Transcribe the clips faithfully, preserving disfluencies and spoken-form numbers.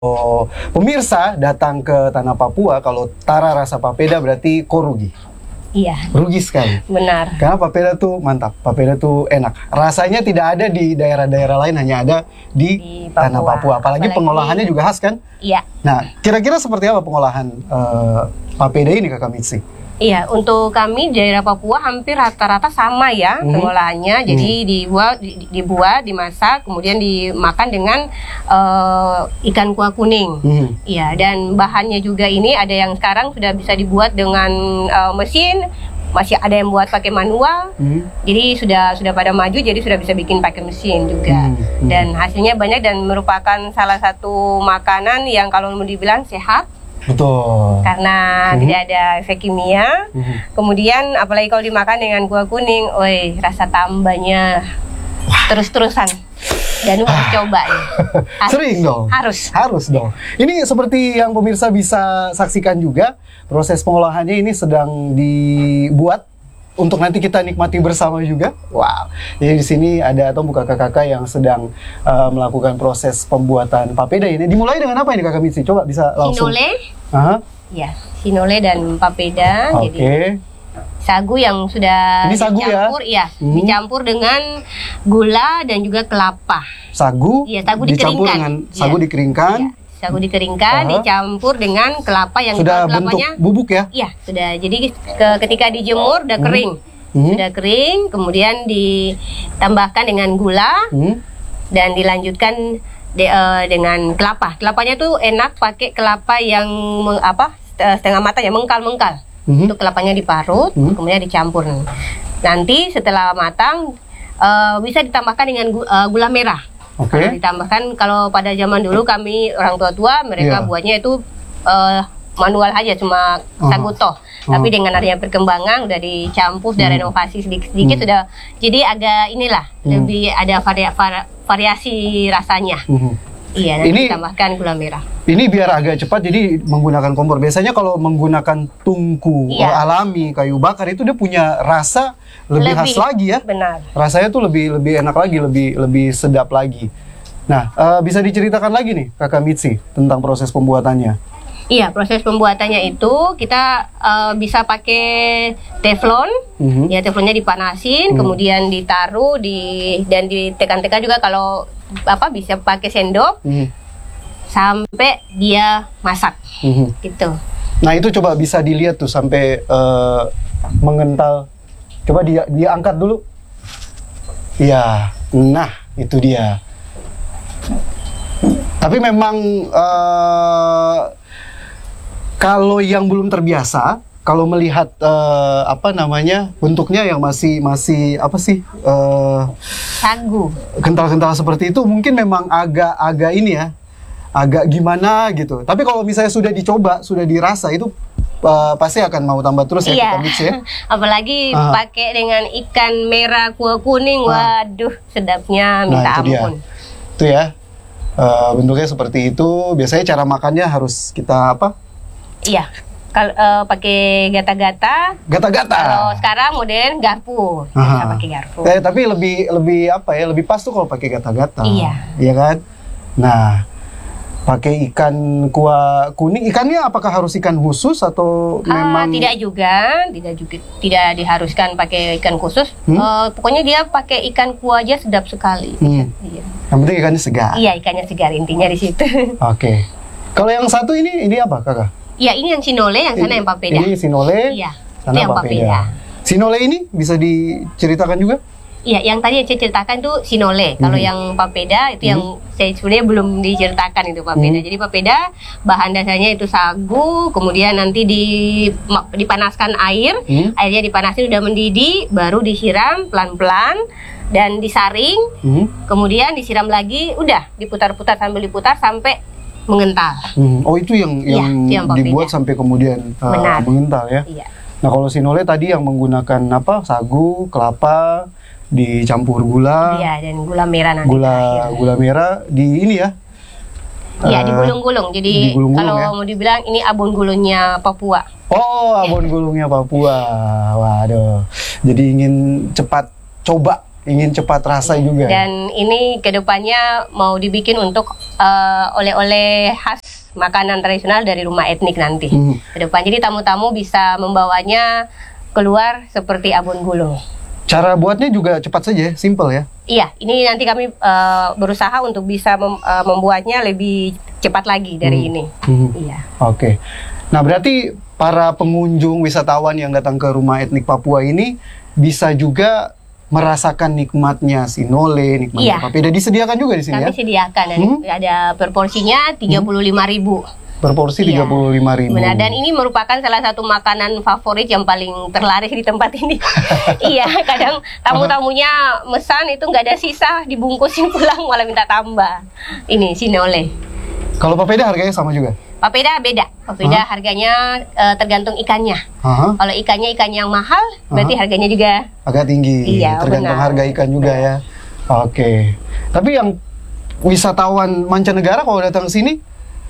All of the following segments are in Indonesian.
Oh, pemirsa datang ke tanah Papua, kalau tara rasa papeda berarti kau rugi. Iya. Rugi sekali. Benar. Karena papeda tuh mantap, papeda tuh enak. Rasanya tidak ada di daerah-daerah lain, hanya ada di, di Papua. Tanah Papua. Apalagi, Apalagi pengolahannya juga khas kan? Iya. Nah, kira-kira seperti apa pengolahan uh, papeda ini, Kakak Mitsi? Iya, untuk kami daerah Papua hampir rata-rata sama ya mm-hmm. pengolahannya. Jadi mm-hmm. dibuat, dibuat, dimasak, kemudian dimakan dengan uh, ikan kuah kuning. Mm-hmm. Iya, dan bahannya juga ini ada yang sekarang sudah bisa dibuat dengan uh, mesin, masih ada yang buat pakai manual. Mm-hmm. Jadi sudah sudah pada maju, jadi sudah bisa bikin pakai mesin juga. Mm-hmm. Dan hasilnya banyak dan merupakan salah satu makanan yang kalau mau dibilang sehat. Betul. Karena mm-hmm. tidak ada efek kimia. Mm-hmm. Kemudian apalagi kalau dimakan dengan kuah kuning, oi, rasa tambahnya terus-terusan. Dan harus coba ya. Harus, Sering dong. Harus. Harus dong. Ini seperti yang pemirsa bisa saksikan juga, proses pengolahannya ini sedang dibuat untuk nanti kita nikmati bersama juga. Wow. Jadi di sini ada atau kakak-kakak yang sedang uh, melakukan proses pembuatan papeda ini. Dimulai dengan apa ini, Kakak Mitsi? Coba bisa langsung. Sinole. Aha. Ya, sinole dan papeda. Oke. Okay. Jadi sagu yang sudah ini sagu dicampur, ya, ya hmm. dicampur dengan gula dan juga kelapa. Sagu. Iya, sagu dicampur dikeringkan. dengan sagu ya. dikeringkan. Ya. Sagu dikeringkan, uh-huh. dicampur dengan kelapa yang sudah kelapanya, bentuk bubuk ya? Iya, sudah. Jadi ke, ketika dijemur udah kering, hmm. sudah kering, kemudian ditambahkan dengan gula hmm. dan dilanjutkan de, uh, dengan kelapa. Kelapanya tuh enak pakai kelapa yang meng, apa setengah matang ya, mengkal-mengkal. Hmm. Itu kelapanya diparut, hmm. kemudian dicampur. Nanti setelah matang uh, bisa ditambahkan dengan gu, uh, gula merah. Okay. Kalau ditambahkan, kalau pada zaman dulu kami orang tua-tua mereka yeah. buatnya itu uh, manual aja, cuma sagu toh. Uh-huh. Tapi dengan adanya perkembangan udah dicampur, udah hmm. renovasi sedikit-sedikit hmm. sudah jadi agak inilah hmm. lebih ada vari- vari- variasi rasanya. Hmm. Iya, dan ini ditambahkan gula merah. Ini biar agak cepat, jadi menggunakan kompor. Biasanya kalau menggunakan tungku iya. alami, kayu bakar, itu dia punya rasa lebih, lebih khas lagi ya. Benar. Rasanya tuh lebih lebih enak lagi, lebih lebih sedap lagi. Nah, uh, bisa diceritakan lagi nih, Kakak Mitsi, tentang proses pembuatannya. Iya, proses pembuatannya itu kita uh, bisa pakai teflon. Mm-hmm. Ya, teflonnya dipanasin, mm-hmm. kemudian ditaruh di dan ditekan-tekan juga kalau apa bisa pakai sendok mm-hmm. sampai dia masak. Mm-hmm. Gitu. Nah, itu coba bisa dilihat tuh sampai uh, mengental. Coba dia dia angkat dulu. Iya, nah itu dia. Tapi memang uh, kalau yang belum terbiasa, kalau melihat uh, apa namanya bentuknya yang masih masih apa sih uh, sagu kental-kental seperti itu, mungkin memang agak-agak ini ya, agak gimana gitu. Tapi kalau misalnya sudah dicoba, sudah dirasa, itu uh, pasti akan mau tambah terus ya, iya. Kakak Mitsi ya. Apalagi uh. pakai dengan ikan merah kuah kuning, uh. waduh sedapnya minta nah, itu ampun. Dia. Itu ya. Uh, bentuknya seperti itu. Biasanya cara makannya harus kita apa? Iya, kalau uh, pakai gata-gata. Gata-gata. Kalau sekarang modern garpu, bisa pakai garpu. Eh, tapi lebih lebih apa ya? Lebih pas tuh kalau pakai gata-gata. Iya. Iya kan? Nah, pakai ikan kuah kuning. Ikannya apakah harus ikan khusus atau uh, memang? Tidak juga, tidak juga, tidak diharuskan pakai ikan khusus. Hmm? Uh, pokoknya dia pakai ikan kuah aja sedap sekali. Hmm. Iya. Yang penting ikannya segar. Iya, ikannya segar, intinya di situ. Oke. Okay. Kalau yang satu ini, ini apa, Kakak? Iya, ini yang sinole, yang sana yang papeda. Ini sinole, iya, sana yang papeda. papeda. Sinole ini bisa diceritakan juga? Iya, yang tadi yang saya ceritakan itu sinole. Hmm. Kalau yang papeda itu hmm. yang saya sebenarnya belum diceritakan itu papeda. Hmm. Jadi papeda bahan dasarnya itu sagu, kemudian nanti di, dipanaskan air, hmm. airnya dipanasin udah mendidih, baru disiram pelan-pelan dan disaring, hmm. kemudian disiram lagi, udah diputar-putar sambil diputar sampai mengental. Hmm. Oh, itu yang ya, yang, yang dibuat sampai kemudian uh, mengental ya. Iya. Nah, kalau sinole tadi yang menggunakan apa? Sagu, kelapa, dicampur gula. Iya, dan gula merah nanti. Gula terakhir. Gula merah di ini ya. Iya, uh, digulung-gulung. Jadi digulung kalau ya? Mau dibilang ini abon gulungnya Papua. Oh, abon gulungnya Papua. Waduh. Jadi ingin cepat coba ingin cepat rasa juga. Dan ini kedepannya mau dibikin untuk uh, oleh-oleh khas makanan tradisional dari rumah etnik nanti. Hmm. Kedepan jadi tamu-tamu bisa membawanya keluar seperti abon gulung. Cara buatnya juga cepat saja, simple ya? Iya, ini nanti kami uh, berusaha untuk bisa mem, uh, membuatnya lebih cepat lagi dari hmm. ini. Hmm. Iya. Oke. Okay. Nah berarti para pengunjung wisatawan yang datang ke rumah etnik Papua ini bisa juga merasakan nikmatnya sinole, nikmatnya iya. papeda. Disediakan juga di sini Kami ya? Kami sediakan, hmm? ada per porsinya tiga puluh lima ribu. Per porsi tiga puluh lima ribu. Benar, dan ini merupakan salah satu makanan favorit yang paling terlaris di tempat ini. Iya, kadang tamu-tamunya mesan itu nggak ada sisa, dibungkusin pulang malah minta tambah. Ini sinole. Kalau papeda harganya sama juga? Papeda beda. Papeda uh-huh. harganya uh, tergantung ikannya. Uh-huh. Kalau ikannya ikan yang mahal, berarti uh-huh. harganya juga agak tinggi. Iya, tergantung benar. Harga ikan juga ya. Oke. Okay. Tapi yang wisatawan mancanegara kalau datang ke sini,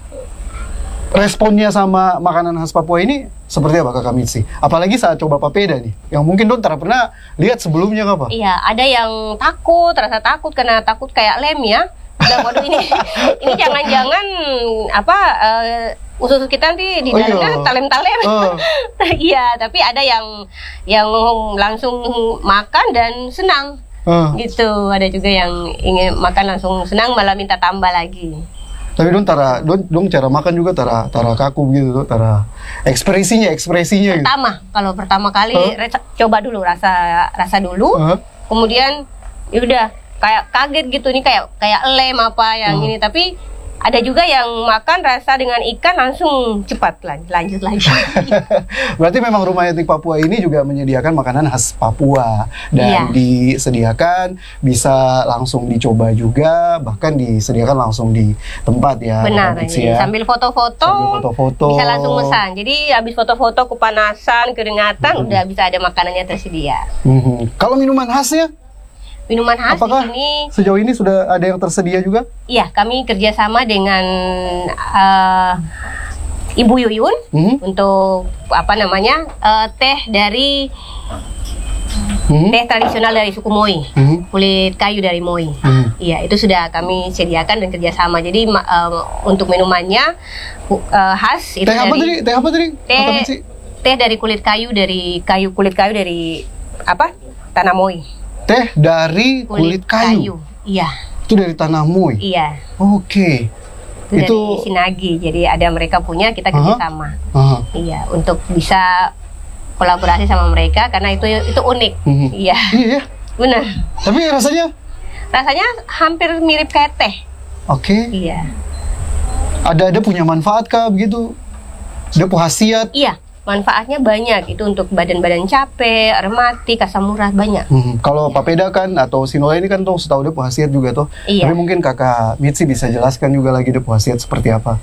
responnya sama makanan khas Papua ini seperti apa Kakak Mitsi? Apalagi saat coba papeda nih, yang mungkin Don tak pernah lihat sebelumnya apa? Iya, ada yang takut, rasa takut karena takut kayak lem ya. Dan waduh ini ini jangan-jangan apa uh, usus kita nanti di dalamnya oh, talem-talem. Oh. Iya, tapi ada yang yang langsung makan dan senang. Oh. Gitu. Ada juga yang ingin makan langsung senang malah minta tambah lagi. Tapi dong tara dong, dong cara makan juga tara tara kaku gitu tuh, tara ekspresinya ekspresinya. Pertama, gitu. Kalau pertama kali huh? rasa, coba dulu rasa rasa dulu. Uh-huh. Kemudian ya udah kayak kaget gitu nih kayak kayak lem apa yang hmm. ini, tapi ada juga yang makan rasa dengan ikan langsung cepat lan- lanjut lagi. Berarti memang rumah etnik Papua ini juga menyediakan makanan khas Papua dan iya. disediakan bisa langsung dicoba juga, bahkan disediakan langsung di tempat ya. Benar, ya. Sambil foto-foto, Sambil foto-foto bisa langsung pesan. Jadi habis foto-foto kepanasan, keringatan, hmm. udah bisa ada makanannya tersedia. Hmm. Kalau minuman khasnya? Minuman khas Apakah di sini sejauh ini sudah ada yang tersedia juga? Iya, kami kerjasama dengan uh, Ibu Yuyun mm-hmm. untuk apa namanya uh, teh dari mm-hmm. teh tradisional dari suku Moi, mm-hmm. kulit kayu dari Moi. Mm-hmm. Iya, itu sudah kami sediakan dan kerjasama. Jadi uh, untuk minumannya uh, khas itu teh apa dari tadi? Teh apa tadi? Teh, teh dari kulit kayu dari kayu kulit kayu dari apa? Tanah Moi. Teh dari kulit, kulit kayu. kayu. Iya. Itu dari tanah Moi. Iya. Oke. Okay. Itu, itu dari Sinagi. Jadi ada mereka punya, kita kerjasama. Uh-huh. Iya, untuk bisa kolaborasi sama mereka karena itu itu unik. Uh-huh. Iya. Iya. Benar. Tapi rasanya? Rasanya hampir mirip kayak teh. Oke. Okay. Iya. Ada ada punya manfaat kah begitu? Ada khasiat? Iya. Manfaatnya banyak, itu untuk badan-badan capek, rematik, asam urat, banyak. Hmm, kalau ya. papeda kan atau sinole ini kan tuh setahu dia khasiat juga tuh. Iya. Tapi mungkin Kakak Mitsi bisa jelaskan juga lagi dia khasiat seperti apa?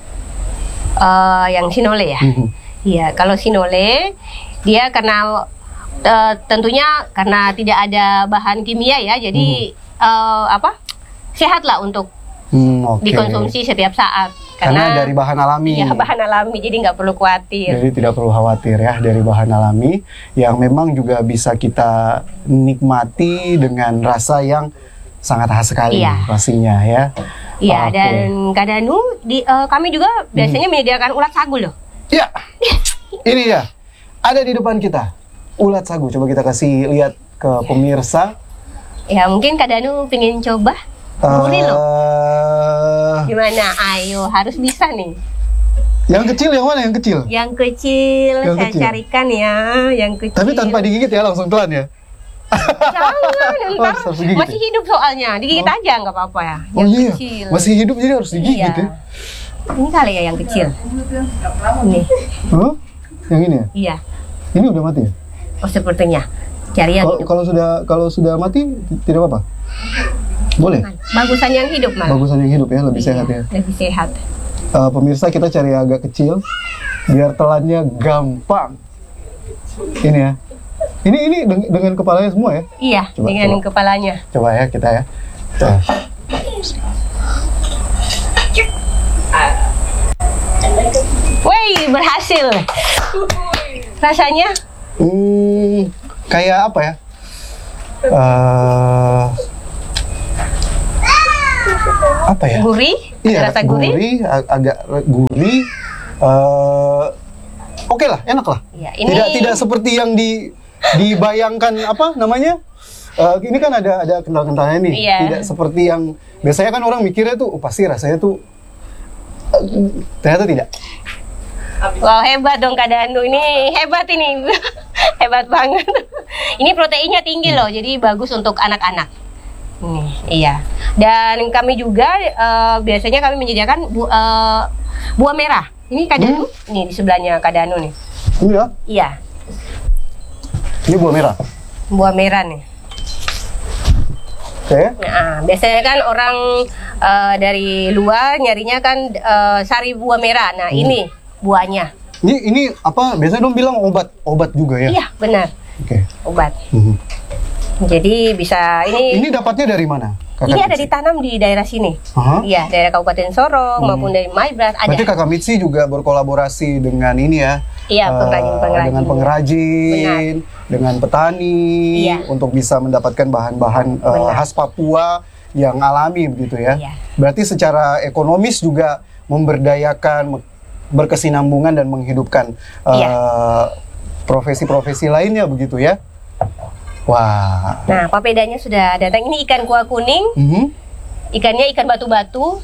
Uh, yang sinole ya. Iya, hmm. kalau sinole dia karena uh, tentunya karena tidak ada bahan kimia ya, jadi hmm. uh, apa? Sehat lah untuk hmm, okay. dikonsumsi setiap saat. Karena, karena dari bahan alami. Ya, bahan alami, jadi nggak perlu khawatir. Jadi tidak perlu khawatir ya, dari bahan alami yang memang juga bisa kita nikmati dengan rasa yang sangat khas sekali iya. pastinya ya. Iya, okay. Dan Kak Danu, di, uh, kami juga biasanya hmm. menyediakan ulat sagu loh. Iya, ini ya, ada di depan kita, ulat sagu. Coba kita kasih lihat ke pemirsa. Ya, mungkin Kak Danu pengen coba. Gurih loh. Uh, Gimana? Ayo, harus bisa nih. Yang kecil yang mana yang kecil? Yang kecil, yang saya kecil. Carikan ya, yang kecil. Tapi tanpa digigit ya, langsung telan ya? Jangan, ntar oh, masih hidup soalnya. Digigit oh. aja nggak apa-apa ya. Yang oh iya, kecil. Masih hidup jadi harus digigit iya. ya? Ini kali ya yang kecil. Ini. Huh? Yang ini ya? Iya. Ini udah mati ya? Oh sepertinya. Cari yang hidup. Kalau sudah kalau sudah mati tidak apa-apa? Boleh? Bagusan yang hidup malah. Bagusan yang hidup ya, lebih iya, sehat ya. Lebih sehat. Uh, pemirsa kita cari agak kecil, biar telannya gampang. Ini ya. Ini ini deng- dengan kepalanya semua ya? Iya, coba, dengan coba. kepalanya. Coba ya kita ya. Coba. Woi, berhasil. Rasanya? Hmm, kayak apa ya? Uh, apa ya? Gurih, iya, rasa gurih. gurih, ag- agak gurih. Uh, Oke lah, enak lah. Ya, ini... Tidak tidak seperti yang di dibayangkan apa namanya? Uh, ini kan ada ada kental-kentalnya nih. Iya. Tidak seperti yang biasanya kan orang mikirnya tuh, oh, pasti rasanya tuh uh, ternyata tidak. Wow, hebat dong Kak Danu, ini hebat ini. Hebat banget. Ini proteinnya tinggi loh, jadi bagus untuk anak-anak. Hmm, iya. Dan kami juga uh, biasanya kami menyediakan bu, uh, buah merah. Ini Kak Danu, hmm? Nih di sebelahnya Kak Danu nih. Iya. Iya. Ini buah merah. Buah merah nih. Oke. Okay. Nah, biasanya kan orang uh, dari luar nyarinya kan uh, sari buah merah. Nah, hmm. ini buahnya. Ini ini apa? Biasanya dong bilang obat, obat juga ya? Iya, benar. Oke. Okay. Obat. Hmm. Jadi bisa ini. Ini dapatnya dari mana? Kakak ini ada Mitsi? Ditanam di daerah sini. Aha. Iya, daerah Kabupaten Sorong hmm. maupun dari Maibrat ada. Berarti Kakak Mitsi juga berkolaborasi dengan ini ya? Iya, pengrajin-pengrajin. Uh, dengan pengrajin, benar. Dengan petani, iya. Untuk bisa mendapatkan bahan-bahan uh, khas Papua yang alami begitu ya? Iya. Berarti secara ekonomis juga memberdayakan, berkesinambungan dan menghidupkan uh, iya. profesi-profesi lainnya begitu ya? Wah. Nah, papedanya sudah datang. Ini ikan kuah kuning. Mm-hmm. Ikannya ikan batu-batu.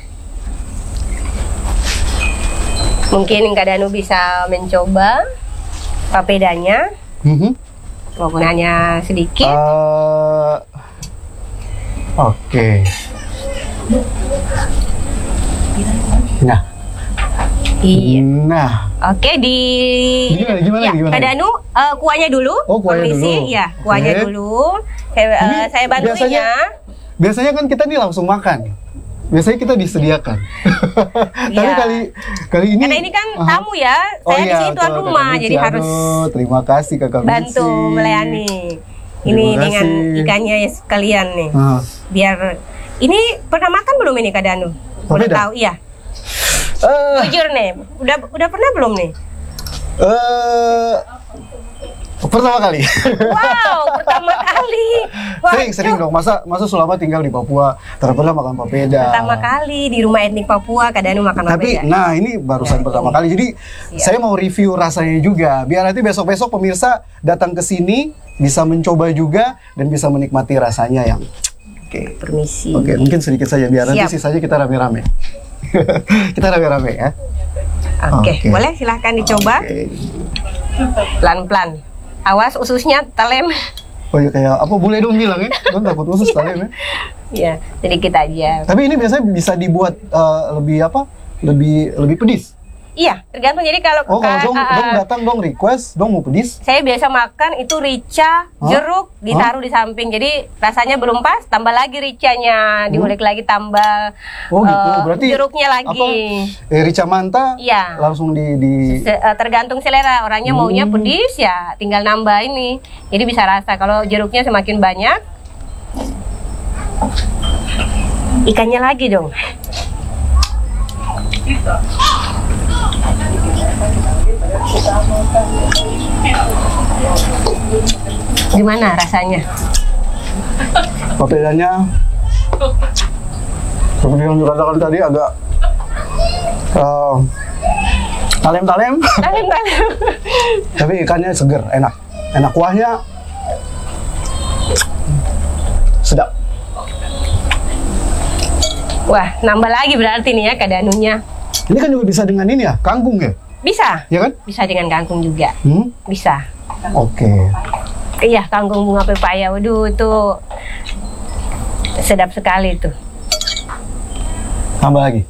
Mungkin Kak Danu bisa mencoba papedanya. Mm-hmm. Walaupun hanya sedikit. Uh, Oke. Okay. Nah. Iya. Nah. Oke, di gimana gimana ya, gimana? Kak Danu, uh, kuahnya dulu. Oh, kuahnya dulu. Ya, kuahnya okay. dulu. Saya uh, saya bantu biasanya, ya. Biasanya kan kita nih langsung makan. Biasanya kita disediakan. Tapi ya. kali kali ini karena ini kan uh, tamu ya. Saya oh, di sini tuan rumah, Mitsi, jadi harus terima kasih Kakak Mitsi. Bantu melayani. Ini dengan ikannya ya sekalian nih. Uh. Biar ini pernah makan belum ini Kak Danu? Udah tahu iya. Uh, Jujur nih, udah udah pernah belum nih? Uh, pertama kali. Wow, pertama kali. Sering sering dong. Masa masa selama tinggal di Papua tidak pernah makan papeda. Pertama kali di rumah etnik Papua, Kak Danu makan Tapi, papeda. nah ini barusan ya, pertama ini. kali. Jadi ya. saya mau review rasanya juga. Biar nanti besok-besok pemirsa datang ke sini bisa mencoba juga dan bisa menikmati rasanya yang. Oke. Okay. Permisi. Oke, okay, mungkin sedikit saja biar Siap. nanti sisanya kita rame-rame. Kita rame-rame ya. Oke, okay. okay. Boleh silahkan dicoba. Okay. Pelan-pelan. Awas ususnya talem. Oh iya kayak apa boleh dong bilang ya? Kan takut usus talem ya. Iya, sedikit aja. Tapi ini biasanya bisa dibuat uh, lebih apa? Lebih lebih pedis. Iya, tergantung. Jadi kalau Oh, kalau uh, dong, uh, dong datang dong request, dong mau pedis. Saya biasa makan itu rica, huh? jeruk ditaruh huh? di samping. Jadi rasanya belum pas, tambah lagi ricanya, diulek hmm. lagi tambah oh, gitu. uh, Berarti jeruknya lagi. Apa? Eh, rica manta iya. langsung di, di... Se uh, tergantung selera. Orangnya hmm. maunya pedis ya, tinggal nambah ini. Jadi bisa rasa. Kalau jeruknya semakin banyak, ikannya lagi dong. Gimana rasanya? Papedanya seperti yang dikatakan tadi agak uh, talem-talem. Talem-talem. Tapi ikannya seger, enak. Enak kuahnya sedap. Wah, nambah lagi berarti nih ya Kak Danunya. Ini kan juga bisa dengan ini ya, kangkung ya? Bisa. Ya kan? Bisa dengan kangkung juga. Hmm? Bisa. Oke. Okay. Iya, kangkung bunga pepaya. Waduh, itu sedap sekali tuh. Tambah lagi.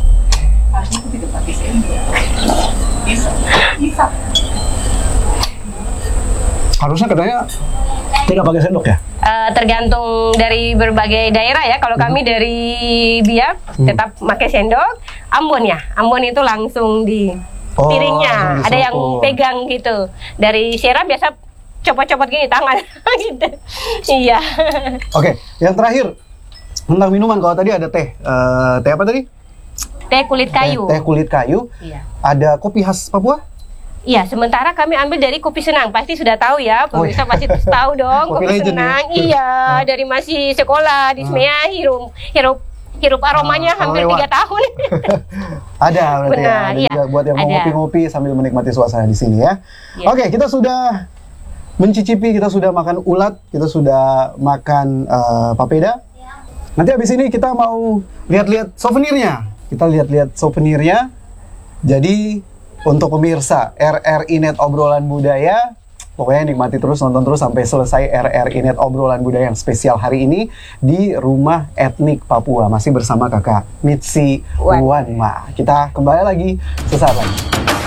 Harusnya katanya tidak pakai sendok ya? Uh, tergantung dari berbagai daerah ya. Kalau kami hmm. dari Biak hmm. tetap pakai sendok. Ambon ya, Ambon itu langsung di oh, piringnya. Ada yang pegang gitu. Dari Sierra biasa copot-copot gini tangan gitu. Iya. Oke, okay. Yang terakhir tentang minuman. Kalau tadi ada teh, uh, teh apa tadi? Teh kulit kayu. Teh, teh kulit kayu. Iya. Ada kopi khas Papua? Iya, sementara kami ambil dari Kopi Senang. Pasti sudah tahu ya, pemirsa oh, iya. pasti tahu dong Kopi Kopi Legend, Senang. ya? Iya, Oh. dari masih sekolah di S M E A, hirup hirup hirup aromanya Oh, hampir lewat. tiga tahun. Ada berarti ya. Benar, Ada iya. juga buat yang mau Ada. ngopi-ngopi sambil menikmati suasana di sini ya. Iya. Oke, kita sudah mencicipi, kita sudah makan ulat, kita sudah makan eh, papeda. Nanti habis ini kita mau lihat-lihat souvenirnya. Kita lihat-lihat souvenirnya. Jadi untuk pemirsa R R I Net Obrolan Budaya, pokoknya nikmati terus, nonton terus sampai selesai R R I Net Obrolan Budaya yang spesial hari ini di Rumah Etnik Papua. Masih bersama kakak Mitsi Wan. Wanma. Kita kembali lagi sesaat lagi.